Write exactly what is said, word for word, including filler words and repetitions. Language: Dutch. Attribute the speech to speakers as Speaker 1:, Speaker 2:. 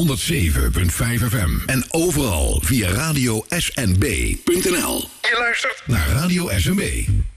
Speaker 1: honderd zeven punt vijf F M. En overal via radio S N B punt N L. Je luistert naar Radio S N B.